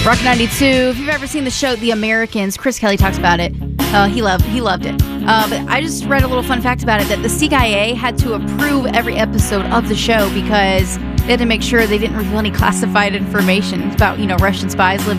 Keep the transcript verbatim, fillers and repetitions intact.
Rock ninety-two. If you've ever seen the show The Americans, Chris Kelly talks about it. Uh, he loved he loved it. Uh, but I just read a little fun fact about it that the C I A had to approve every episode of the show because they had to make sure they didn't reveal any classified information about, you know, Russian spies living